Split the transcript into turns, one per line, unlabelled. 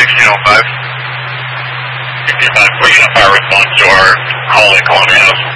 1605. 65 for Unit Fire response to our call at Columbia House.